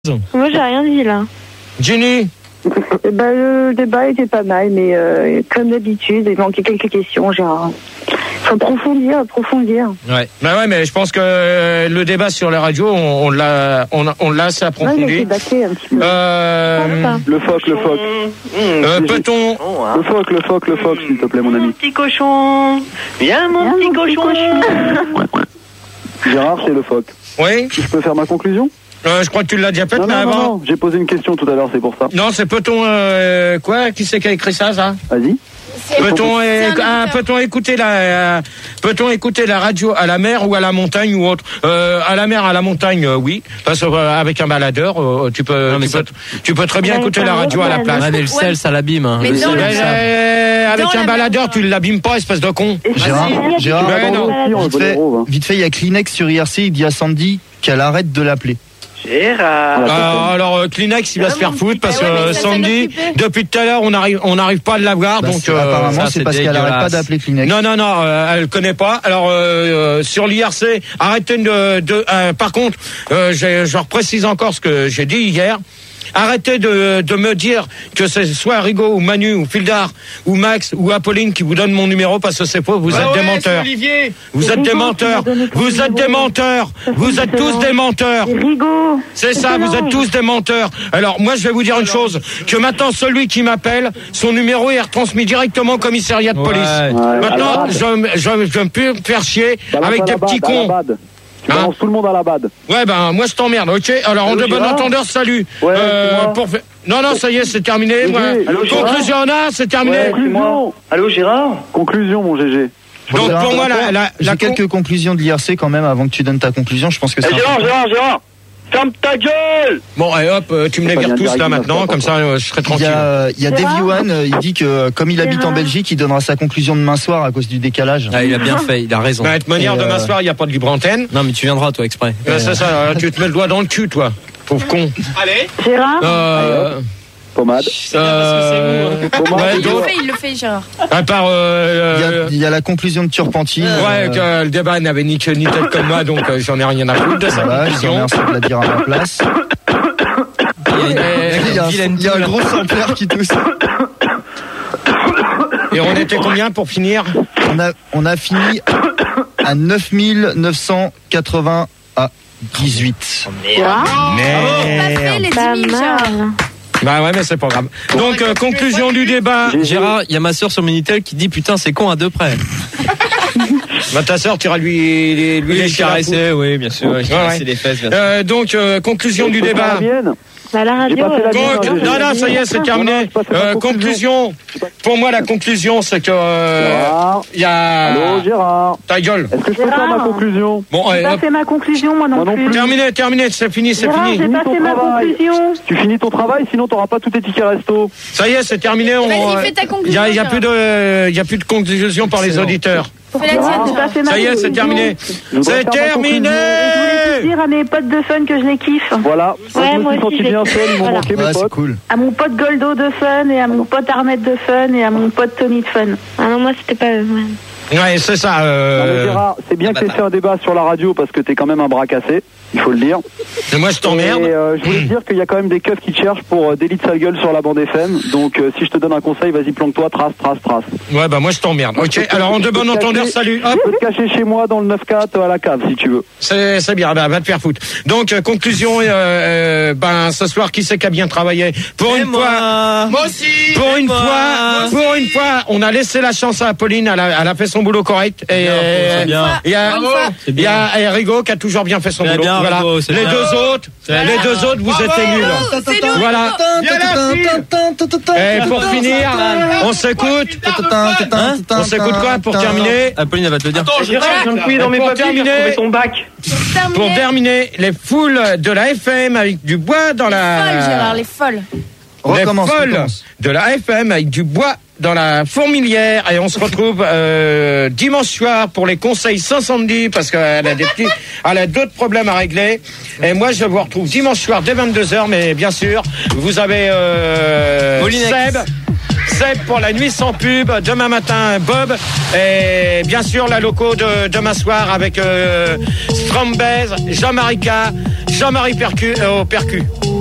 Moi, j'ai rien dit, là. Jenny? Le débat était pas mal, mais comme d'habitude, il manquait quelques questions, Gérard. Faut approfondir. Ouais. Bah ouais, mais je pense que le débat sur la radio, on l'a assez approfondi. Ouais, il a été batté un petit peu. Le phoque. Peut-on... Le phoque, s'il te plaît, mon ami. Mon petit cochon. Viens, mon petit cochon. Gérard, c'est le phoque. Oui. Je peux faire ma conclusion? Je crois que tu l'as déjà faite, mais avant... Non, j'ai posé une question tout à l'heure, c'est pour ça. Non, c'est peut-on... quoi? Qui c'est qui a écrit ça? Vas-y. Peut-on écouter la radio à la mer ou à la montagne ou autre? À la mer, à la montagne, oui, parce qu'avec un baladeur, tu peux très bien écouter la radio à la plage. Mais le sel, ça l'abîme. Hein. Avec un baladeur, tu l'abîmes pas, espèce de con. Gérard, vite fait, il y a Kleenex sur IRC, il dit à Sandy qu'elle arrête de l'appeler. Gérard. Alors Kleenex, il va se faire foutre parce que Sandy, depuis tout à l'heure, on n'arrive pas à l'avoir. Donc apparemment, c'est parce qu'elle arrête pas d'appeler Kleenex. Non, elle connaît pas. Alors sur l'IRC, arrêtez par contre, je reprécise encore ce que j'ai dit hier. Arrêtez de me dire que c'est soit Rigaud ou Manu ou Fildar ou Max ou Apolline qui vous donne mon numéro parce que c'est faux. Vous êtes des menteurs. Vous êtes des menteurs. Vous êtes des menteurs. Vous êtes tous des menteurs. C'est ça, vous êtes tous des menteurs. Alors moi je vais vous dire une chose, que maintenant celui qui m'appelle, son numéro est retransmis directement au commissariat de police. Maintenant je ne peux me faire chier avec des petits cons. Tu balances tout le monde à la bad. Ouais, moi je t'emmerde, ok. Alors en de bon entendeur, salut. Ouais, Non, ça y est, c'est terminé. Conclusion, c'est terminé. Ouais, Allô, Gérard? Conclusion, mon GG. Donc Gérard, pour moi, j'ai quelques conclusions de l'IRC quand même avant que tu donnes ta conclusion. Je pense que c'est. Gérard! Ferme ta gueule! Bon, allez hop, tu me les vires tous là maintenant, comme ça je serai tranquille. Il y a Dave Yuan, il dit que comme il habite en Belgique, il donnera sa conclusion demain soir à cause du décalage. Ah, il a bien fait, il a raison. De toute manière, demain soir, il n'y a pas de libre antenne. Non, mais tu viendras, toi, exprès. C'est ça, tu te mets le doigt dans le cul, toi. Pauvre con. Allez! Gérard? Pommade. Il le fait, Gérard. À part. Il y a la conclusion de Turpentine. Ouais, que le débat n'avait ni queue ni tête comme moi, donc j'en ai rien à foutre de ça. Voilà, je te remercie de la dire à ma place. Il y a un gros sampleur qui tousse. Et on était combien pour finir? On a fini à 9980 à 18. Mais bah ouais, mais c'est pas grave. Donc conclusion du débat. Gérard, il y a ma sœur sur Minitel qui dit putain c'est con à deux près. Bah ta sœur, tu iras lui les caresser, oui bien sûr. Ouais. Les fesses, bien sûr. Donc conclusion du débat. La radio. Non, ça y est, c'est terminé. Conclusion. Pour moi, la conclusion, c'est que il y a. Allô, Gérard. Ta gueule. Est-ce que je peux faire ma conclusion? Bon, J'ai pas fait ma conclusion, moi non plus. Terminé, c'est fini. Gérard, j'ai pas fait ma conclusion. Tu finis ton travail, sinon t'auras pas tous tes tickets resto. Ça y est, c'est terminé. Vas-y, fais ta conclusion. Il y a plus de conclusion par les auditeurs. Fais la tienne, j'ai pas fait ma conclusion. Ça y est, c'est terminé. C'est terminé. Je voulais dire à mes potes de fun que je les kiffe. Voilà. Ouais, moi aussi, je bien seul, ils m'ont manqué mes potes. Cool. À mon pote Goldo de fun, et à mon pote Armette de fun, et à mon pote Tony de fun. Ah non, moi c'était pas eux. Ouais, c'est ça. Non, mais Gérard, c'est bien que t'aies fait un débat sur la radio parce que t'es quand même un bras cassé, il faut le dire. Et moi je t'emmerde. Et je voulais te dire qu'il y a quand même des keufs qui te cherchent pour délit de sale gueule sur la bande FM. Donc si je te donne un conseil, vas-y planque-toi, trace. Ouais, bah moi je t'emmerde. Ok, alors en de bon entendeur, salut. Hop. Tu peux te cacher chez moi dans le 9-4 à la cave si tu veux. C'est bien, bah, va te faire foutre. Donc conclusion, ce soir, qui c'est qui a bien travaillé? Pour une fois. Moi aussi. Pour une fois, on a laissé la chance à Apolline, elle a fait son boulot correct. Et il y a Rigaud qui a toujours bien fait son boulot. Voilà. Les deux autres, vous êtes nuls. Voilà. Et pour finir, on s'écoute. On s'écoute quoi pour terminer? Apolline va te le dire. Attends, Gérard, je viens de fouiller dans mes papiers, j'ai retrouvé ton bac. Pour terminer, les foules de la FM avec du bois dans la... Folles, Gérard, les folles. Les folles de la FM avec du bois dans la fourmilière. Et on se retrouve dimanche soir pour les conseils 510 parce qu'elle a elle a d'autres problèmes à régler. Et je vous retrouve dimanche soir dès 22h. Mais bien sûr, vous avez Seb pour la nuit sans pub. Demain matin, Bob. Et bien sûr, la loco de demain soir avec Strambez, Jean-Marie K, Jean-Marie Percu au Percu.